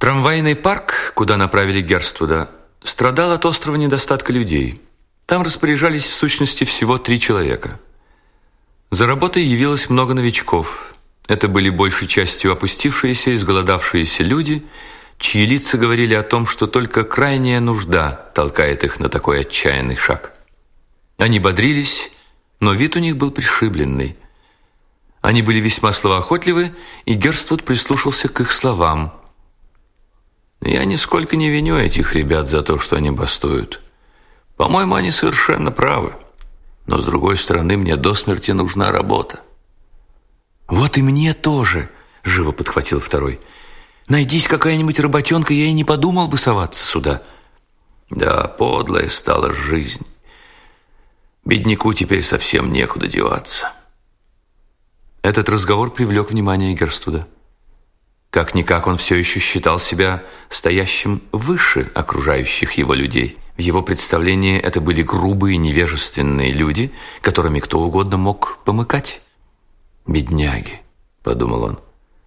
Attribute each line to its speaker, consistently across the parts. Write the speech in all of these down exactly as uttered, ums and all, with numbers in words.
Speaker 1: Трамвайный парк, куда направили Герствуда, страдал от острого недостатка людей. Там распоряжались в сущности всего три человека. За работой явилось много новичков. Это были большей частью опустившиеся, изголодавшиеся люди, чьи лица говорили о том, что только крайняя нужда толкает их на такой отчаянный шаг. Они бодрились, но вид у них был пришибленный. Они были весьма словоохотливы, и Герствуд прислушался к их словам. «Я нисколько не виню этих ребят за то, что они бастуют. По-моему, они совершенно правы. Но, с другой стороны, мне до смерти нужна работа». «Вот и мне тоже», – живо подхватил второй. «Найдись какая-нибудь работенка, я и не подумал бы соваться сюда». «Да, подлая стала жизнь. Бедняку теперь совсем некуда деваться». Этот разговор привлек внимание Герствуда. Как-никак он все еще считал себя стоящим выше окружающих его людей. В его представлении это были грубые, невежественные люди, которыми кто угодно мог помыкать. «Бедняги», — подумал он.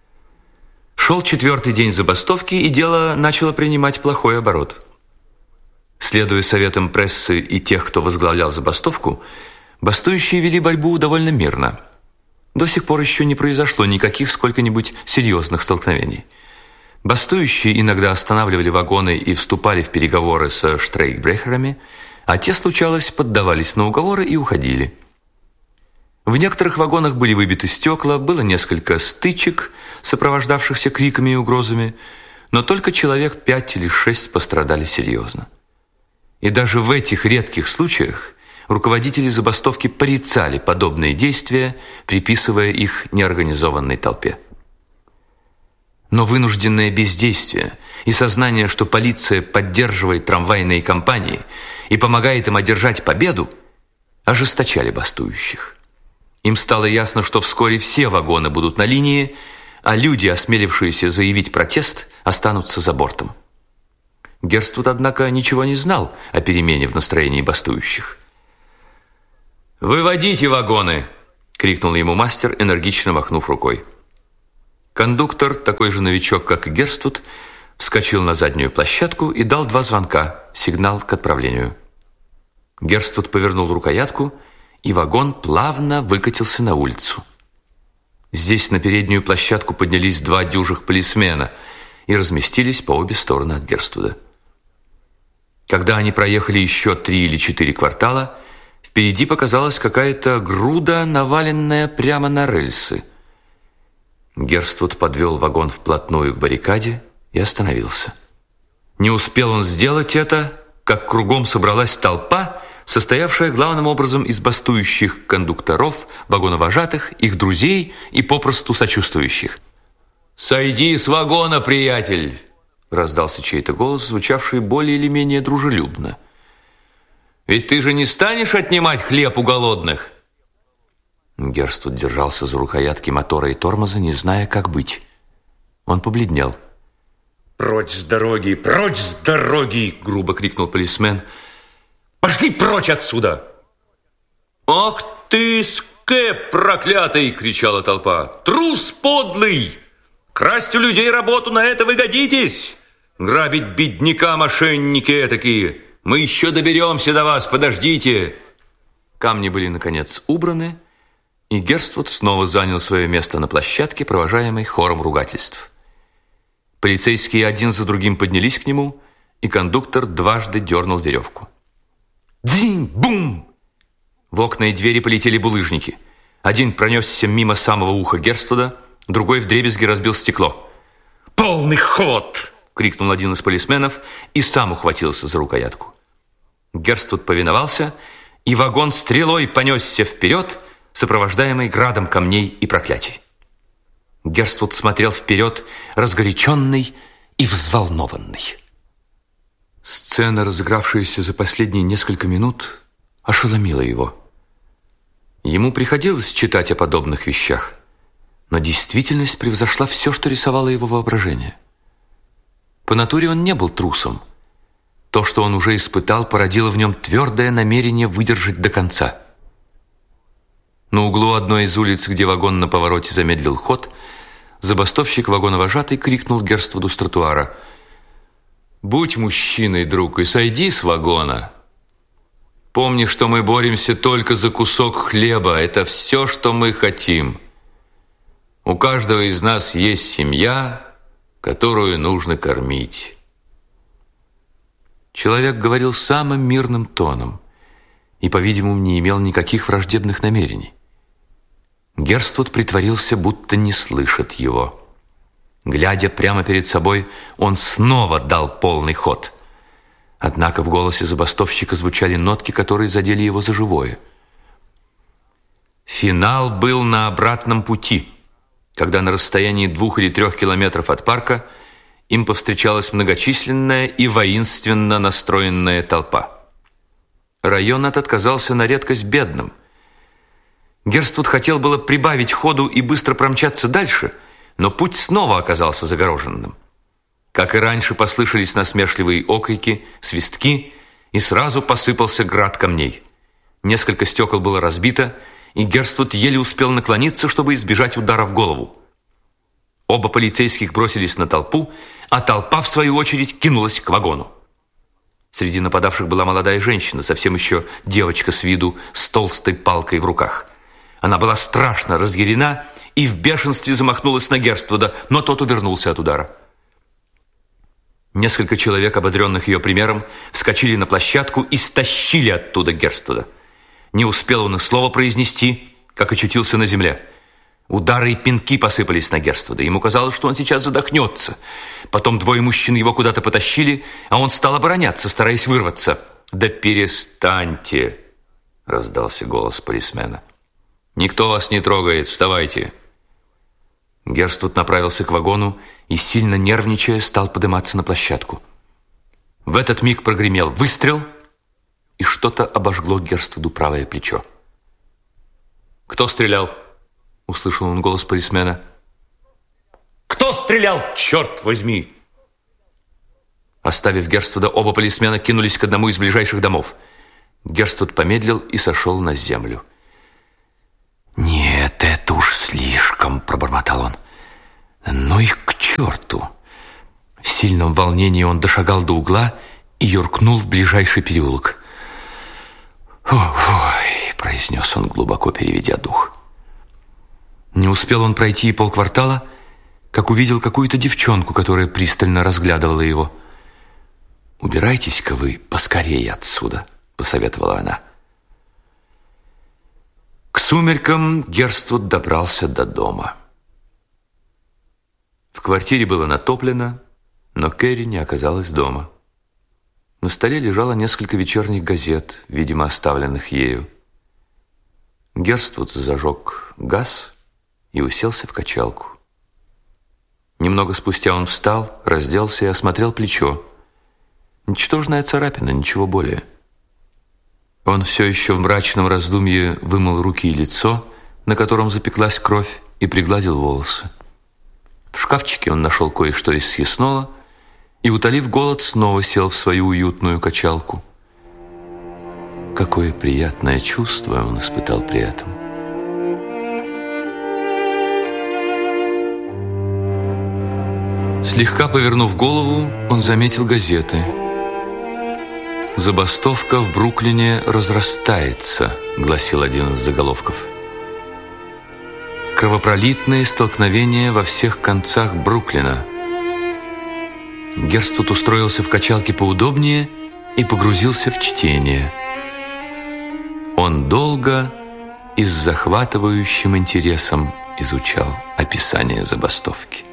Speaker 1: Шел четвертый день забастовки, и дело начало принимать плохой оборот. Следуя советам прессы и тех, кто возглавлял забастовку, бастующие вели борьбу довольно мирно. До сих пор еще не произошло никаких сколько-нибудь серьезных столкновений. Бастующие иногда останавливали вагоны и вступали в переговоры со штрейкбрехерами, а те, случалось, поддавались на уговоры и уходили. В некоторых вагонах были выбиты стекла, было несколько стычек, сопровождавшихся криками и угрозами, но только человек пять или шесть пострадали серьезно. И даже в этих редких случаях руководители забастовки порицали подобные действия, приписывая их неорганизованной толпе. Но вынужденное бездействие и сознание, что полиция поддерживает трамвайные компании и помогает им одержать победу, ожесточали бастующих. Им стало ясно, что вскоре все вагоны будут на линии, а люди, осмелившиеся заявить протест, останутся за бортом. Герствуд, однако, ничего не знал о перемене в настроении бастующих. «Выводите вагоны!» – крикнул ему мастер, энергично махнув рукой. Кондуктор, такой же новичок, как и Герствуд, вскочил на заднюю площадку и дал два звонка, сигнал к отправлению. Герствуд повернул рукоятку, и вагон плавно выкатился на улицу. Здесь на переднюю площадку поднялись два дюжих полисмена и разместились по обе стороны от Герствуда. Когда они проехали еще три или четыре квартала, впереди показалась какая-то груда, наваленная прямо на рельсы. Герствуд подвел вагон вплотную к баррикаде и остановился. Не успел он сделать это, как кругом собралась толпа, состоявшая главным образом из бастующих кондукторов, вагоновожатых, их друзей и попросту сочувствующих. «Сойди с вагона, приятель!» — раздался чей-то голос, звучавший более или менее дружелюбно. «Ведь ты же не станешь отнимать хлеб у голодных?» Герствуд держался за рукоятки мотора и тормоза, не зная, как быть. Он побледнел. «Прочь с дороги! Прочь с дороги!» — грубо крикнул полисмен. «Пошли прочь отсюда!» «Ах ты, скэп проклятый!» — кричала толпа. «Трус подлый! Красть у людей работу, на это вы годитесь! Грабить бедняка мошенники этакие! Мы еще доберемся до вас, подождите!» Камни были, наконец, убраны, и Герствуд снова занял свое место на площадке, провожаемой хором ругательств. Полицейские один за другим поднялись к нему, и кондуктор дважды дернул веревку. Дзинь-бум! В окна и двери полетели булыжники. Один пронесся мимо самого уха Герствуда, другой вдребезги разбил стекло. «Полный ход!» — крикнул один из полисменов и сам ухватился за рукоятку. Герствуд повиновался, и вагон стрелой понесся вперед, сопровождаемый градом камней и проклятий. Герствуд смотрел вперед, разгоряченный и взволнованный. Сцена, разыгравшаяся за последние несколько минут, ошеломила его. Ему приходилось читать о подобных вещах, но действительность превзошла все, что рисовало его воображение. По натуре он не был трусом. То, что он уже испытал, породило в нем твердое намерение выдержать до конца. На углу одной из улиц, где вагон на повороте замедлил ход, забастовщик вагоновожатый крикнул Герствуду с тротуара: Будь мужчиной, друг, и сойди с вагона. Помни, что мы боремся только за кусок хлеба. Это все, что мы хотим. У каждого из нас есть семья, которую нужно кормить. Человек говорил самым мирным тоном и, по-видимому, не имел никаких враждебных намерений. Герствуд притворился, будто не слышит его. Глядя прямо перед собой, он снова дал полный ход. Однако в голосе забастовщика звучали нотки, которые задели его за живое. Финал был на обратном пути, когда на расстоянии двух или трех километров от парка им повстречалась многочисленная и воинственно настроенная толпа. Район этот казался на редкость бедным. Герствуд хотел было прибавить ходу и быстро промчаться дальше, но путь снова оказался загороженным. Как и раньше, послышались насмешливые окрики, свистки, и сразу посыпался град камней. Несколько стекол было разбито, и Герствуд еле успел наклониться, чтобы избежать удара в голову. Оба полицейских бросились на толпу, а толпа, в свою очередь, кинулась к вагону. Среди нападавших была молодая женщина, совсем еще девочка с виду, с толстой палкой в руках. Она была страшно разъярена и в бешенстве замахнулась на Герствуда, но тот увернулся от удара. Несколько человек, ободренных ее примером, вскочили на площадку и стащили оттуда Герствуда. Не успел он и слова произнести, как очутился на земле. Удары и пинки посыпались на Герствуда. Ему казалось, что он сейчас задохнется. Потом двое мужчин его куда-то потащили, а он стал обороняться, стараясь вырваться. «Да перестаньте!» — раздался голос полисмена. «Никто вас не трогает, вставайте!» Герствуд направился к вагону и, сильно нервничая, стал подниматься на площадку. В этот миг прогремел выстрел, и что-то обожгло Герствуду правое плечо. «Кто стрелял?» — услышал он голос полисмена. «Кто стрелял, черт возьми?» Оставив Герствуда, оба полисмена кинулись к одному из ближайших домов. Герствуд помедлил и сошел на землю. «Нет, это уж слишком», — пробормотал он. «Ну их к черту!» В сильном волнении он дошагал до угла и юркнул в ближайший переулок. «Ой!» — произнес он, глубоко переведя дух. Не успел он пройти и полквартала, как увидел какую-то девчонку, которая пристально разглядывала его. «Убирайтесь-ка вы поскорее отсюда», — посоветовала она. К сумеркам Герствуд добрался до дома. В квартире было натоплено, но Кэрри не оказалась дома. На столе лежало несколько вечерних газет, видимо, оставленных ею. Герствуд зажег газ и уселся в качалку. Немного спустя он встал, разделся и осмотрел плечо. Ничтожная царапина, ничего более. Он все еще в мрачном раздумье вымыл руки и лицо, на котором запеклась кровь, и пригладил волосы. В шкафчике он нашел кое-что из съестного и, утолив голод, снова сел в свою уютную качалку. Какое приятное чувство он испытал при этом. Слегка повернув голову, он заметил газеты. «Забастовка в Бруклине разрастается», — гласил один из заголовков. «Кровопролитные столкновения во всех концах Бруклина». Герствуд устроился в качалке поудобнее и погрузился в чтение. Он долго и с захватывающим интересом изучал описание забастовки.